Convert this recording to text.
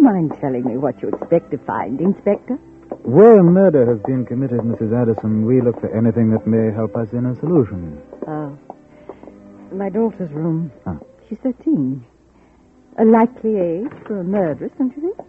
you mind telling me what you expect to find, Inspector? Where a murder has been committed, Mrs. Addison, we look for anything that may help us in a solution. Oh. My daughter's room. Ah. She's 13. A likely age for a murderess, don't you think?